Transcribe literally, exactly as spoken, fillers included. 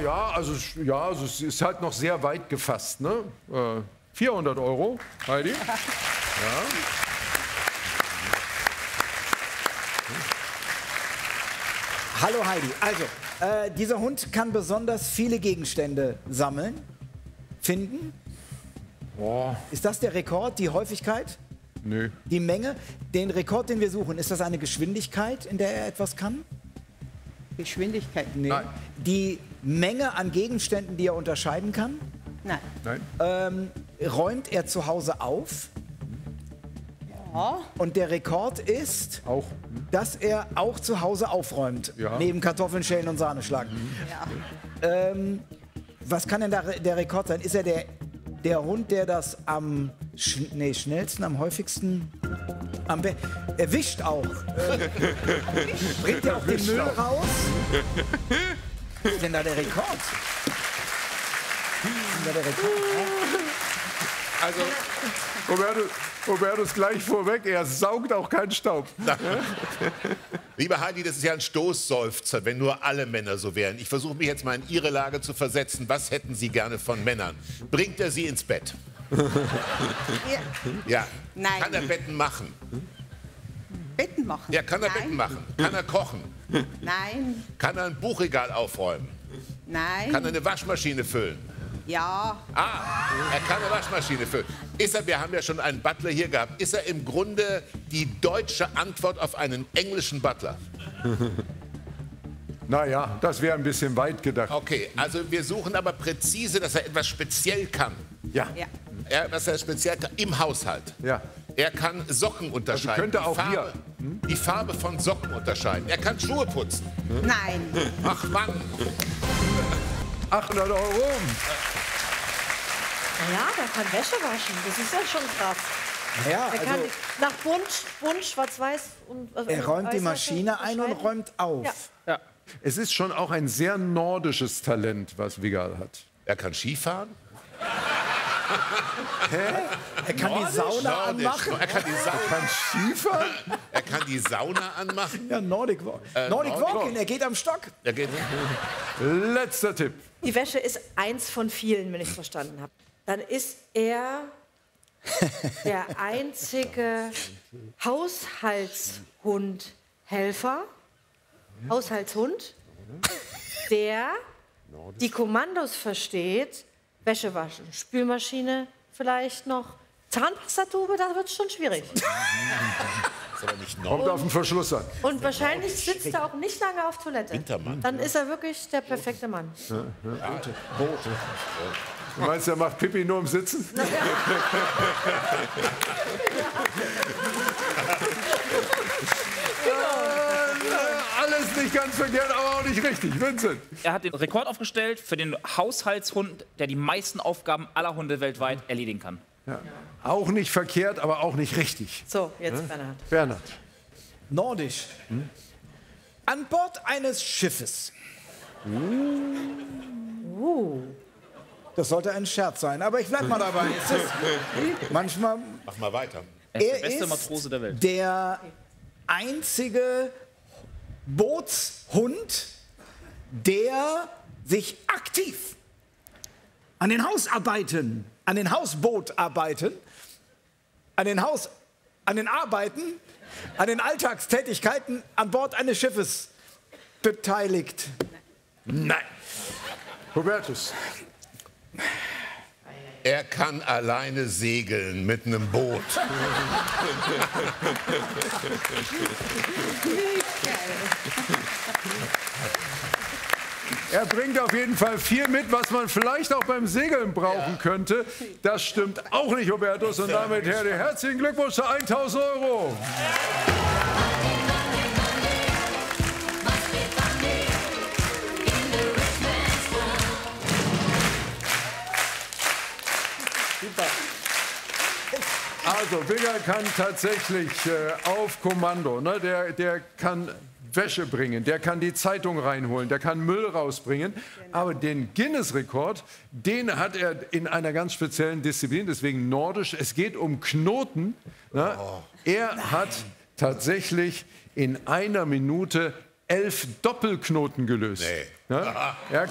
ja, also, ja, also es ist halt noch sehr weit gefasst. Ne? Äh, vierhundert Euro, Heidi. Ja. Hallo Heidi. Also, äh, dieser Hund kann besonders viele Gegenstände sammeln, finden. Oh. Ist das der Rekord, die Häufigkeit? Nö. Die Menge? Den Rekord, den wir suchen, ist das eine Geschwindigkeit, in der er etwas kann? Geschwindigkeit? Nee. Nein. Die Menge an Gegenständen, die er unterscheiden kann? Nein. Nein. Ähm, räumt er zu Hause auf? Ja. Und der Rekord ist, Auch. dass er auch zu Hause aufräumt. Ja. Neben Kartoffeln schälen und Sahne schlagen. Ja. Ähm, was kann denn da der Rekord sein? Ist er der, der Hund, der das am sch nee, schnellsten, am häufigsten am be erwischt auch? Äh, bringt er auch den Müll raus? Was ist denn da der Rekord? Was ist denn da der Rekord? Also, Robertus, Robertus gleich vorweg, er saugt auch keinen Staub. Liebe Heidi, das ist ja ein Stoßseufzer, wenn nur alle Männer so wären. Ich versuche mich jetzt mal in Ihre Lage zu versetzen. Was hätten Sie gerne von Männern? Bringt er sie ins Bett? Ja. Ja. Nein. Kann er Betten machen? Betten machen? Ja, kann er Nein. Betten machen? Kann er kochen? Nein. Kann er ein Buchregal aufräumen? Nein. Kann er eine Waschmaschine füllen? Ja. Ah, er kann eine Waschmaschine füllen. Ist er, wir haben ja schon einen Butler hier gehabt, ist er im Grunde die deutsche Antwort auf einen englischen Butler? Naja, das wäre ein bisschen weit gedacht. Okay, also wir suchen aber präzise, dass er etwas speziell kann. Ja. Ja. Er, was er speziell kann, im Haushalt. Ja. Er kann Socken unterscheiden. könnte die auch Farbe, hier. Hm? Die Farbe von Socken unterscheiden. Er kann Schuhe putzen. Nein. Ach Mann. achthundert Euro. Ja, der kann Wäsche waschen. Das ist ja schon krass. Ja, Der kann also, nach Wunsch, Wunsch, schwarz-weiß und also er räumt die weiß Maschine ein und unterscheiden. räumt auf. Ja. Es ist schon auch ein sehr nordisches Talent, was Wigal hat. Er kann Skifahren. Er kann die Sauna Nordisch. anmachen. Er kann die Sauna, Kann Skifahren? er kann die Sauna anmachen. Ja, Nordic, Walk. Äh, Nordic Nordic Walking, er geht am Stock. Er geht, Letzter Tipp. Die Wäsche ist eins von vielen, wenn ich es verstanden habe. Dann ist er der einzige Haushaltshundhelfer, Haushaltshund, der die Kommandos versteht, Wäsche waschen, Spülmaschine vielleicht noch, Zahnpastatube, da wird es schon schwierig. ist aber nicht Kommt Nord. auf den Verschluss an. Und wahrscheinlich sitzt er auch nicht lange auf Toilette. Wintermann. Dann ist er wirklich der perfekte Mann. Du meinst, er macht Pipi nur im Sitzen? Alles nicht ganz verkehrt, aber auch nicht richtig. Vincent. Er hat den Rekord aufgestellt für den Haushaltshund, der die meisten Aufgaben aller Hunde weltweit erledigen kann. Ja. Auch nicht verkehrt, aber auch nicht richtig. So, jetzt Bernhard. Hm? Bernhard. Nordisch. An Bord eines Schiffes. Uh. Das sollte ein Scherz sein, aber ich bleib mal dabei. Es ist manchmal. Mach mal weiter. Er ist Er der beste ist Matrose der Welt. der einzige Bootshund, der sich aktiv an den Hausarbeiten, an den Hausbootarbeiten, an den Haus, an den Arbeiten, an den Alltagstätigkeiten an Bord eines Schiffes beteiligt. Nein. Hubertus. Er kann alleine segeln mit einem Boot. Er bringt auf jeden Fall viel mit, was man vielleicht auch beim Segeln brauchen könnte. Das stimmt auch nicht, Hubertus. Und damit her, herzlichen Glückwunsch zu tausend Euro. Also, Wigal kann tatsächlich äh, auf Kommando, ne, der, der kann Wäsche bringen, der kann die Zeitung reinholen, der kann Müll rausbringen. Aber den Guinness-Rekord, den hat er in einer ganz speziellen Disziplin, deswegen nordisch. Es geht um Knoten. Ne? Er hat tatsächlich in einer Minute elf Doppelknoten gelöst. Nee. Ne? Er